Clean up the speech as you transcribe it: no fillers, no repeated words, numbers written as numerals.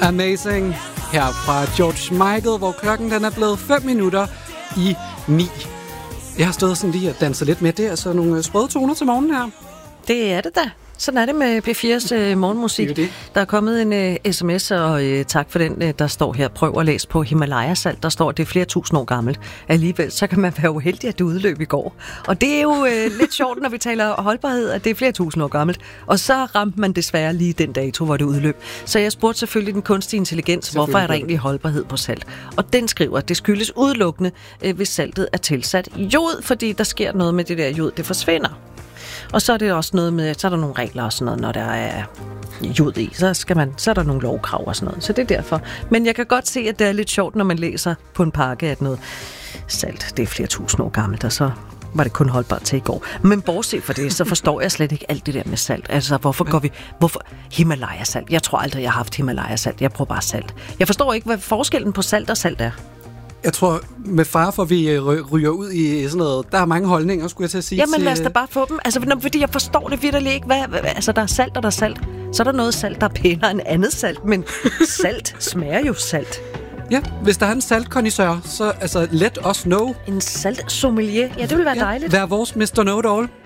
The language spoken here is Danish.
Amazing her fra George Michael, hvor klokken den er blevet 8:05. Jeg har stået sådan lige og danset lidt med det, altså nogle sprøde toner til morgen her. Det er det da. Sådan er det med P4's morgenmusik. Det. Der er kommet en sms, og tak for den, der står her. Prøv at læse på Himalaya-salt. Der står, at det er flere tusind år gammelt. Alligevel, så kan man være uheldig, at det udløb i går. Og det er jo lidt sjovt, når vi taler holdbarhed, at det er flere tusind år gammelt. Og så ramte man desværre lige den dato, hvor det udløb. Så jeg spurgte selvfølgelig den kunstige intelligens, hvorfor er der egentlig holdbarhed på salt? Og den skriver, at det skyldes udelukkende, hvis saltet er tilsat jod, fordi der sker noget med det der jod, det forsvinder. Og så er det også noget med, så er der nogle regler og sådan noget, når der er jod i. Så er der nogle lovkrav og sådan noget. Så det er derfor. Men jeg kan godt se, at det er lidt sjovt, når man læser på en pakke, at noget salt, det er flere tusind år gammelt, og så var det kun holdbart til i går. Men bortset fra det, så forstår jeg slet ikke alt det der med salt. Altså, hvorfor Himalaya-salt? Jeg tror aldrig, jeg har haft Himalaya-salt. Jeg bruger bare salt. Jeg forstår ikke, hvad forskellen på salt og salt er. Jeg tror, med far for, vi ryger ud i sådan noget, der er mange holdninger, skulle jeg til at sige. Jamen lad os da bare få dem. Altså, fordi jeg forstår det virkelig ikke. Altså, der er salt, og der er salt. Så er der noget salt, der er pænere end andet salt, men salt smager jo salt. Ja, hvis der er en saltkondisør, så let us know. En salt sommelier, ja, det vil være dejligt. Vær vores Mr. Know-it-all.